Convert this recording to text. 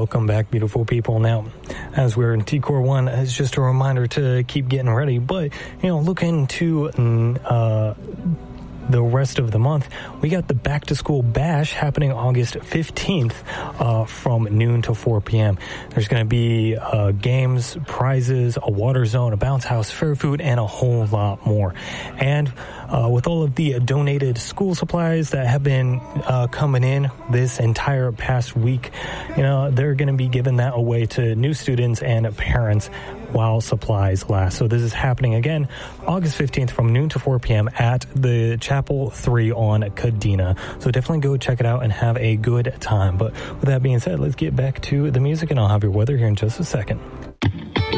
welcome back, beautiful people. Now, as we're in T-Core 1, it's just a reminder to keep getting ready, but, look into the rest of the month. We got the Back to School Bash happening August 15th from noon to 4 p.m. There's going to be games, prizes, a water zone, a bounce house, fair food, and a whole lot more. And with all of the donated school supplies that have been coming in this entire past week, they're going to be giving that away to new students and parents while supplies last. So this is happening again August 15th from noon to 4 p.m. at the Chapel 3 on Kadena. So definitely go check it out and have a good time. But with that being said, let's get back to the music, and I'll have your weather here in just a second.